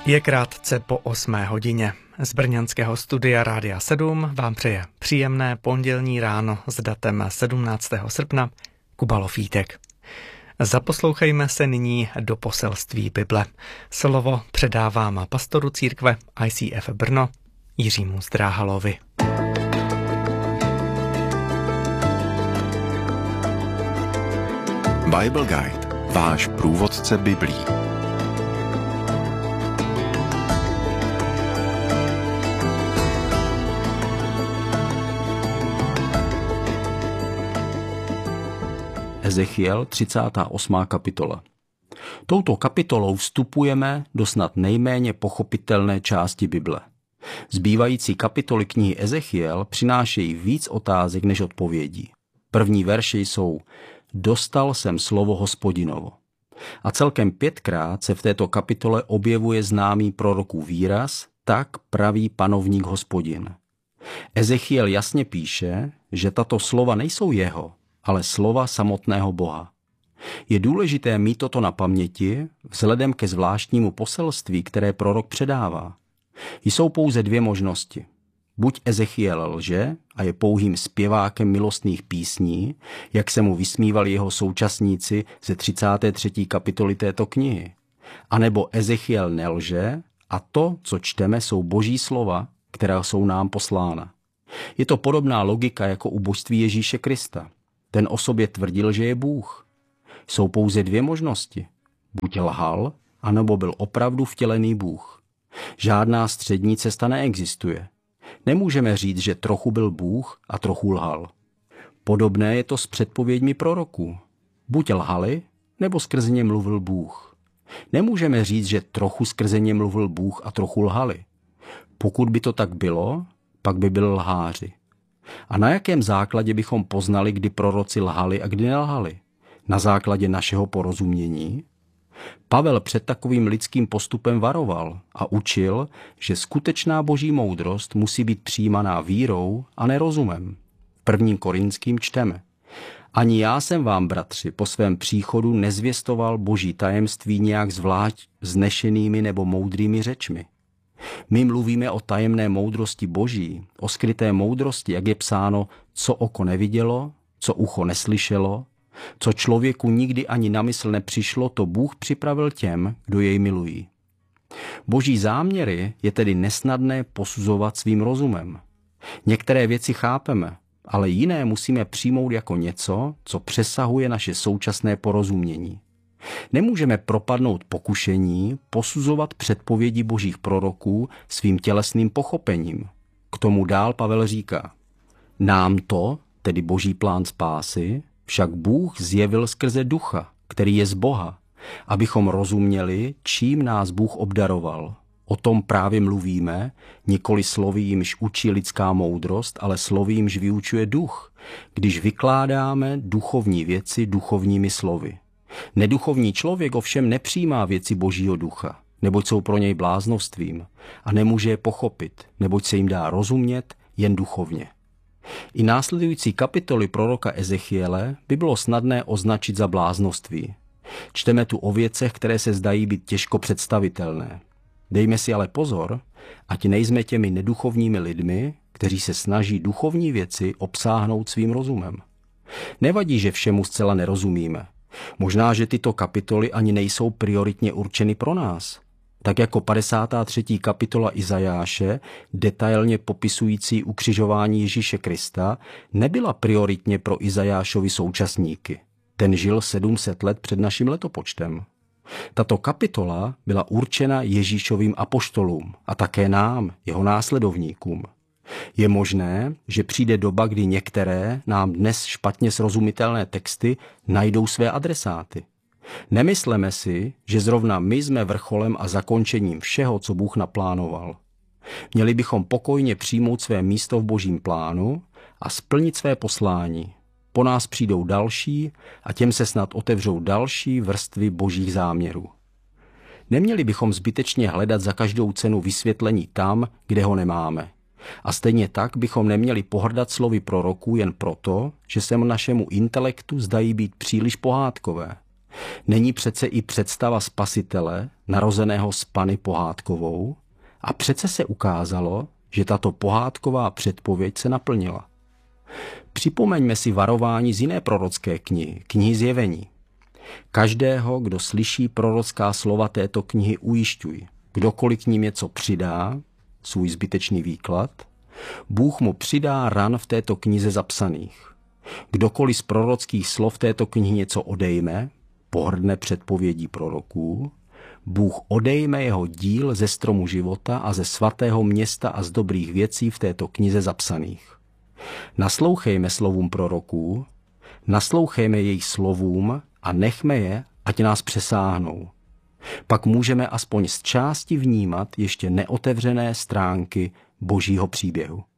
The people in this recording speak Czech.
Je krátce po 8 hodině. Z brněnského studia Rádia 7 vám přeje příjemné pondělní ráno s datem 17. srpna Kuba Lofítek. Zaposlouchejme se nyní do poselství Bible. Slovo předávám pastoru církve ICF Brno Jiřímu Zdráhalovi. Bible Guide, váš průvodce Biblí. Ezechiel, 38. kapitola. Touto kapitolou vstupujeme do snad nejméně pochopitelné části Bible. Zbývající kapitoly knihy Ezechiel přinášejí víc otázek než odpovědí. První verše jsou: Dostal jsem slovo Hospodinovo. A celkem 5krát se v této kapitole objevuje známý prorokův výraz: Tak praví panovník Hospodin. Ezechiel jasně píše, že tato slova nejsou jeho, ale slova samotného Boha. Je důležité mít toto na paměti vzhledem ke zvláštnímu poselství, které prorok předává. Jsou pouze dvě možnosti. Buď Ezechiel lže a je pouhým zpěvákem milostných písní, jak se mu vysmívali jeho současníci ze 33. kapitoly této knihy. A nebo Ezechiel nelže a to, co čteme, jsou boží slova, která jsou nám poslána. Je to podobná logika jako u božství Ježíše Krista. Ten o sobě tvrdil, že je Bůh. Jsou pouze dvě možnosti. Buď lhal, anebo byl opravdu vtělený Bůh. Žádná střední cesta neexistuje. Nemůžeme říct, že trochu byl Bůh a trochu lhal. Podobné je to s předpověďmi proroků. Buď lhali, nebo skrze ně mluvil Bůh. Nemůžeme říct, že trochu skrze ně mluvil Bůh a trochu lhali. Pokud by to tak bylo, pak by byli lháři. A na jakém základě bychom poznali, kdy proroci lhali a kdy nelhali? Na základě našeho porozumění? Pavel před takovým lidským postupem varoval a učil, že skutečná boží moudrost musí být přijímaná vírou a ne rozumem. V 1. Korinským čteme: Ani já jsem vám, bratři, po svém příchodu nezvěstoval boží tajemství nějak zvlášť vznešenými nebo moudrými řečmi. My mluvíme o tajemné moudrosti boží, o skryté moudrosti, jak je psáno, co oko nevidělo, co ucho neslyšelo, co člověku nikdy ani na mysl nepřišlo, to Bůh připravil těm, kdo jej milují. Boží záměry je tedy nesnadné posuzovat svým rozumem. Některé věci chápeme, ale jiné musíme přijmout jako něco, co přesahuje naše současné porozumění. Nemůžeme propadnout pokušení posuzovat předpovědi božích proroků svým tělesným pochopením. K tomu dál Pavel říká: Nám to, tedy boží plán spásy, však Bůh zjevil skrze ducha, který je z Boha, abychom rozuměli, čím nás Bůh obdaroval. O tom právě mluvíme, nikoli slovy, jimž učí lidská moudrost, ale slovy, jimž vyučuje duch, když vykládáme duchovní věci duchovními slovy. Neduchovní člověk ovšem nepřijímá věci božího ducha, neboť jsou pro něj bláznovstvím a nemůže je pochopit, neboť se jim dá rozumět jen duchovně. I následující kapitoly proroka Ezechiele by bylo snadné označit za bláznoství. Čteme tu o věcech, které se zdají být těžko představitelné. Dejme si ale pozor, ať nejsme těmi neduchovními lidmi, kteří se snaží duchovní věci obsáhnout svým rozumem. Nevadí, že všemu zcela nerozumíme. Možná, že tyto kapitoly ani nejsou prioritně určeny pro nás. Tak jako 53. kapitola Izajáše, detailně popisující ukřižování Ježíše Krista, nebyla prioritně pro Izajášovi současníky. Ten žil 700 let před naším letopočtem. Tato kapitola byla určena Ježíšovým apoštolům a také nám, jeho následovníkům. Je možné, že přijde doba, kdy některé nám dnes špatně srozumitelné texty najdou své adresáty. Nemysleme si, že zrovna my jsme vrcholem a zakončením všeho, co Bůh naplánoval. Měli bychom pokojně přijmout své místo v božím plánu a splnit své poslání. Po nás přijdou další a těm se snad otevřou další vrstvy božích záměrů. Neměli bychom zbytečně hledat za každou cenu vysvětlení tam, kde ho nemáme. A stejně tak bychom neměli pohrdat slovy proroků jen proto, že se našemu intelektu zdají být příliš pohádkové. Není přece i představa Spasitele, narozeného z Panny pohádkovou, a přece se ukázalo, že tato pohádková předpověď se naplnila. Připomeňme si varování z jiné prorocké knihy, knihy Zjevení. Každého, kdo slyší prorocká slova této knihy, ujišťuj. Kdokoliv k ním něco přidá, svůj zbytečný výklad, Bůh mu přidá ran v této knize zapsaných. Kdokoliv z prorockých slov této knihy něco odejme, pohrdne předpovědí proroků, Bůh odejme jeho díl ze stromu života a ze svatého města a z dobrých věcí v této knize zapsaných. Naslouchejme slovům proroků, naslouchejme jejich slovům a nechme je, ať nás přesáhnou. Pak můžeme aspoň z části vnímat ještě neotevřené stránky Božího příběhu.